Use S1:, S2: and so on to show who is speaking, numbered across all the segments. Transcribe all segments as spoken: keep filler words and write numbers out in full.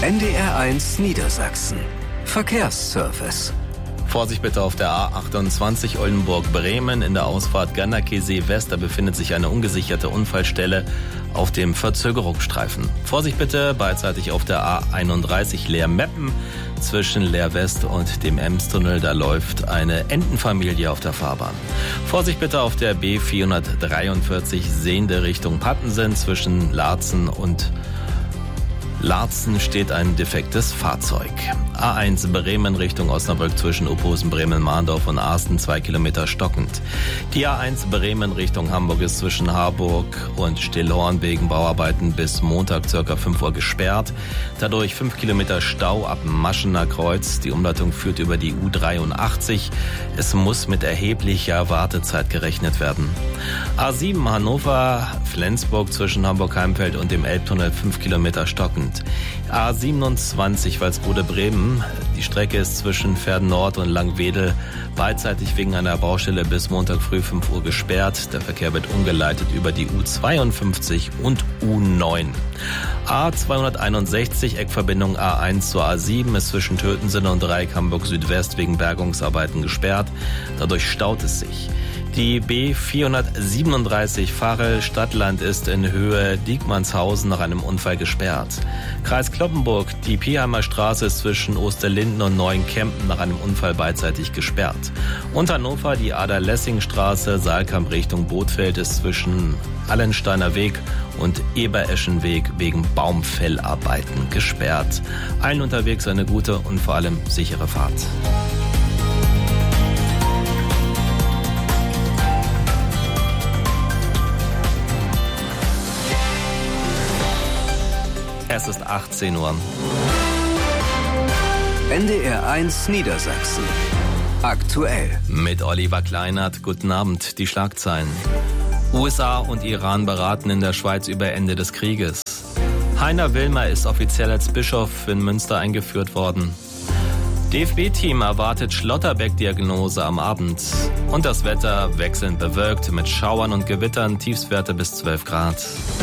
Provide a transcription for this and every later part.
S1: N D R eins Niedersachsen. Verkehrsservice.
S2: Vorsicht bitte auf der A achtundzwanzig Oldenburg-Bremen in der Ausfahrt Ganderkesee West. Da befindet sich eine ungesicherte Unfallstelle auf dem Verzögerungsstreifen. Vorsicht bitte beidseitig auf der A einunddreißig Leer-Meppen zwischen Leer West und dem Emstunnel. Da läuft eine Entenfamilie auf der Fahrbahn. Vorsicht bitte auf der B vierhundertdreiundvierzig Sehnde Richtung Pattensen zwischen Laatzen und Laatzen steht ein defektes Fahrzeug. A eins Bremen Richtung Osnabrück zwischen Uphusen, Bremen, Mahndorf und Arsten, zwei Kilometer stockend. Die A eins Bremen Richtung Hamburg ist zwischen Harburg und Stillhorn wegen Bauarbeiten bis Montag ca. fünf Uhr gesperrt. Dadurch fünf Kilometer Stau ab Maschener Kreuz. Die Umleitung führt über die U dreiundachtzig. Es muss mit erheblicher Wartezeit gerechnet werden. A sieben Hannover, Flensburg zwischen Hamburg-Heimfeld und dem Elbtunnel fünf Kilometer stockend. A siebenundzwanzig Walsrode-Bremen. Die Strecke ist zwischen Verden Nord und Langwedel beidseitig wegen einer Baustelle bis Montag früh fünf Uhr gesperrt. Der Verkehr wird umgeleitet über die U zweiundfünfzig und U neun. A zweihunderteinundsechzig Eckverbindung A eins zur A sieben ist zwischen Tötensinne und Dreieck Hamburg Südwest wegen Bergungsarbeiten gesperrt. Dadurch staut es sich. Die B vierhundertsiebenunddreißig Varel Stadtland ist in Höhe Diekmannshausen nach einem Unfall gesperrt. Kreis Cloppenburg, die Pieheimer Straße ist zwischen Osterlinden und Neuenkempen nach einem Unfall beidseitig gesperrt. Und Hannover, die Ader-Lessing-Straße, Saalkamp Richtung Bothfeld ist zwischen Allensteiner Weg und Ebereschenweg wegen Baumfellarbeiten gesperrt. Allen unterwegs eine gute und vor allem sichere Fahrt. Es ist achtzehn Uhr.
S1: N D R eins Niedersachsen. Aktuell.
S2: Mit Oliver Kleinert. Guten Abend. Die Schlagzeilen. U S A und Iran beraten in der Schweiz über Ende des Krieges. Heiner Wilmer ist offiziell als Bischof in Münster eingeführt worden. D F B-Team erwartet Schlotterbeck-Diagnose am Abend. Und das Wetter wechselnd bewölkt mit Schauern und Gewittern, Tiefstwerte bis zwölf Grad.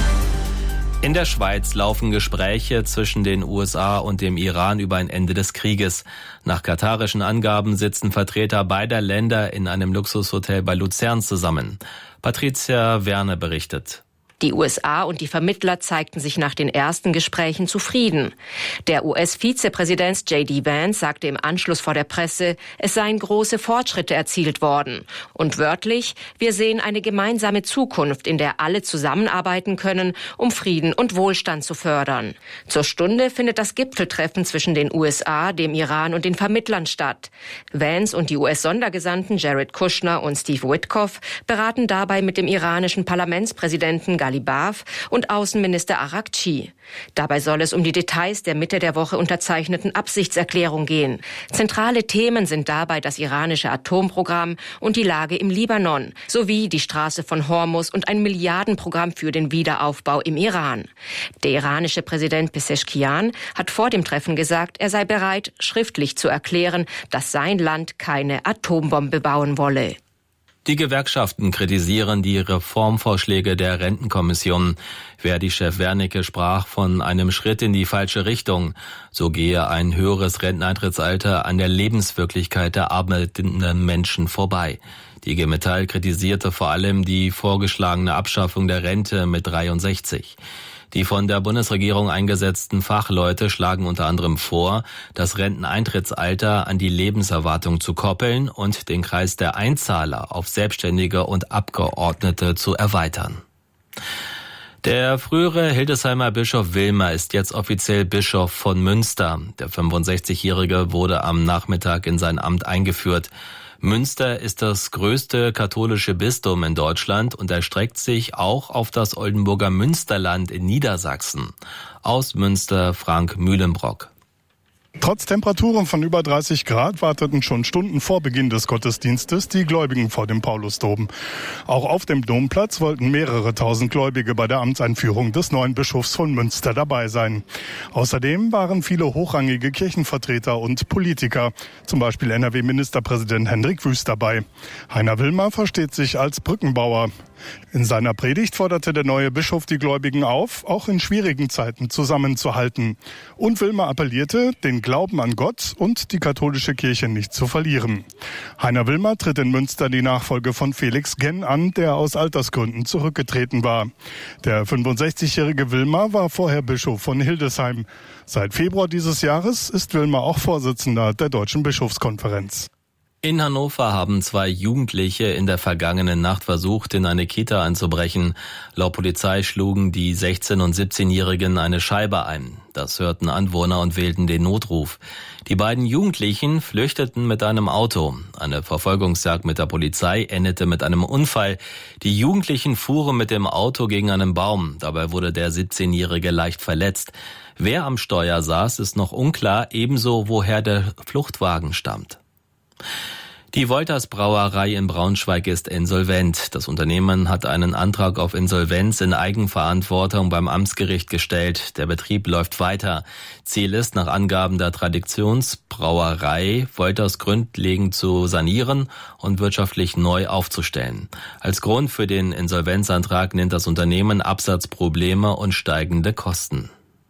S2: In der Schweiz laufen Gespräche zwischen den U S A und dem Iran über ein Ende des Krieges. Nach katarischen Angaben sitzen Vertreter beider Länder in einem Luxushotel bei Luzern zusammen. Patricia Werner berichtet.
S3: Die U S A und die Vermittler zeigten sich nach den ersten Gesprächen zufrieden. Der U S-Vizepräsident J D Vance sagte im Anschluss vor der Presse, es seien große Fortschritte erzielt worden. Und wörtlich, wir sehen eine gemeinsame Zukunft, in der alle zusammenarbeiten können, um Frieden und Wohlstand zu fördern. Zur Stunde findet das Gipfeltreffen zwischen den U S A, dem Iran und den Vermittlern statt. Vance und die U S-Sondergesandten Jared Kushner und Steve Witkoff beraten dabei mit dem iranischen Parlamentspräsidenten Ghalibaf und Außenminister Araghchi. Dabei soll es um die Details der Mitte der Woche unterzeichneten Absichtserklärung gehen. Zentrale Themen sind dabei das iranische Atomprogramm und die Lage im Libanon, sowie die Straße von Hormuz und ein Milliardenprogramm für den Wiederaufbau im Iran. Der iranische Präsident Pezeshkian hat vor dem Treffen gesagt, er sei bereit, schriftlich zu erklären, dass sein Land keine Atombombe bauen wolle.
S2: Die Gewerkschaften kritisieren die Reformvorschläge der Rentenkommission. Verdi-Chef Wernicke sprach von einem Schritt in die falsche Richtung. So gehe ein höheres Renteneintrittsalter an der Lebenswirklichkeit der arbeitenden Menschen vorbei. Die I G Metall kritisierte vor allem die vorgeschlagene Abschaffung der Rente mit dreiundsechzig. Die von der Bundesregierung eingesetzten Fachleute schlagen unter anderem vor, das Renteneintrittsalter an die Lebenserwartung zu koppeln und den Kreis der Einzahler auf Selbstständige und Abgeordnete zu erweitern. Der frühere Hildesheimer Bischof Wilmer ist jetzt offiziell Bischof von Münster. Der fünfundsechzigjährige wurde am Nachmittag in sein Amt eingeführt. Münster ist das größte katholische Bistum in Deutschland und erstreckt sich auch auf das Oldenburger Münsterland in Niedersachsen. Aus Münster Frank Mühlenbrock.
S4: Trotz Temperaturen von über dreißig Grad warteten schon Stunden vor Beginn des Gottesdienstes die Gläubigen vor dem Paulusdom. Auch auf dem Domplatz wollten mehrere tausend Gläubige bei der Amtseinführung des neuen Bischofs von Münster dabei sein. Außerdem waren viele hochrangige Kirchenvertreter und Politiker, zum Beispiel N R W-Ministerpräsident Hendrik Wüst dabei. Heiner Wilmer versteht sich als Brückenbauer. In seiner Predigt forderte der neue Bischof die Gläubigen auf, auch in schwierigen Zeiten zusammenzuhalten. Und Wilmer appellierte, den Glauben an Gott und die katholische Kirche nicht zu verlieren. Heiner Wilmer tritt in Münster die Nachfolge von Felix Genn an, der aus Altersgründen zurückgetreten war. Der fünfundsechzigjährige Wilmer war vorher Bischof von Hildesheim. Seit Februar dieses Jahres ist Wilmer auch Vorsitzender der Deutschen Bischofskonferenz.
S2: In Hannover haben zwei Jugendliche in der vergangenen Nacht versucht, in eine Kita einzubrechen. Laut Polizei schlugen die sechzehn- und siebzehnjährigen eine Scheibe ein. Das hörten Anwohner und wählten den Notruf. Die beiden Jugendlichen flüchteten mit einem Auto. Eine Verfolgungsjagd mit der Polizei endete mit einem Unfall. Die Jugendlichen fuhren mit dem Auto gegen einen Baum. Dabei wurde der siebzehnjährige leicht verletzt. Wer am Steuer saß, ist noch unklar, ebenso woher der Fluchtwagen stammt. Die Wolters Brauerei in Braunschweig ist insolvent. Das Unternehmen hat einen Antrag auf Insolvenz in Eigenverantwortung beim Amtsgericht gestellt. Der Betrieb läuft weiter. Ziel ist, nach Angaben der Traditionsbrauerei, Wolters grundlegend zu sanieren und wirtschaftlich neu aufzustellen. Als Grund für den Insolvenzantrag nennt das Unternehmen Absatzprobleme und steigende Kosten.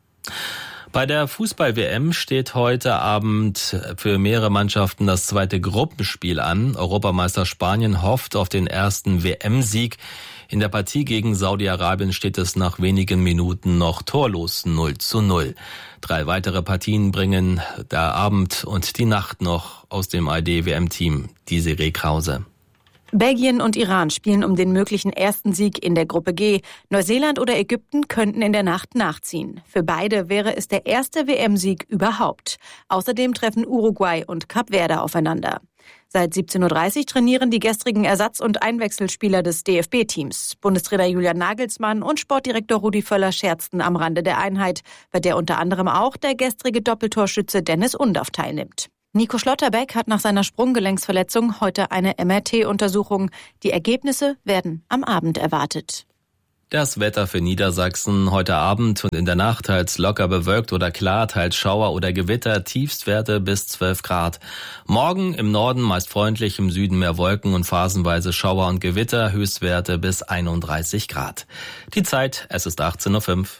S2: Bei der Fußball-W M steht heute Abend für mehrere Mannschaften das zweite Gruppenspiel an. Europameister Spanien hofft auf den ersten W M-Sieg. In der Partie gegen Saudi-Arabien steht es nach wenigen Minuten noch torlos null zu null. Drei weitere Partien bringen der Abend und die Nacht noch aus dem A R D-W M-Team, Desiree Krause.
S5: Belgien und Iran spielen um den möglichen ersten Sieg in der Gruppe G. Neuseeland oder Ägypten könnten in der Nacht nachziehen. Für beide wäre es der erste W M-Sieg überhaupt. Außerdem treffen Uruguay und Kap Verde aufeinander. Seit siebzehn Uhr dreißig trainieren die gestrigen Ersatz- und Einwechselspieler des D F B-Teams. Bundestrainer Julian Nagelsmann und Sportdirektor Rudi Völler scherzten am Rande der Einheit, bei der unter anderem auch der gestrige Doppeltorschütze Dennis Undaff teilnimmt. Nico Schlotterbeck hat nach seiner Sprunggelenksverletzung heute eine M R T-Untersuchung. Die Ergebnisse werden am Abend erwartet.
S2: Das Wetter für Niedersachsen heute Abend und in der Nacht teils locker bewölkt oder klar, teils Schauer oder Gewitter, Tiefstwerte bis zwölf Grad. Morgen im Norden meist freundlich, im Süden mehr Wolken und phasenweise Schauer und Gewitter, Höchstwerte bis einunddreißig Grad. Die Zeit, es ist achtzehn Uhr fünf.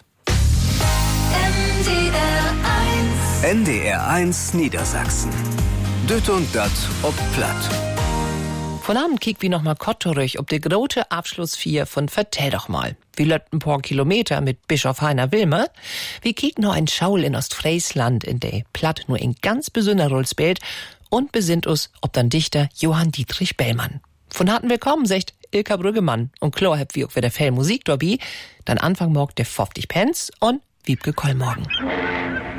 S1: N D R eins Niedersachsen. Düt und dat ob platt.
S6: Von Abend kiek wie noch mal Kottorich ob de grote Abschluss vier von Vertell doch mal. Wir lötten ein paar Kilometer mit Bischof Heiner Wilmer. Wir kiek noch ein Schaul in Ostfriesland, in der Platt nur in ganz besonderes Bild und besinnt uns ob dann Dichter Johann Dietrich Bellmann. Von harten Willkommen, sagt Ilka Brüggemann und klar habt wie auch wieder Fell Musik dabei. Dann Anfang morgen der fünfzig Pence und Wiebke Kollmorgen.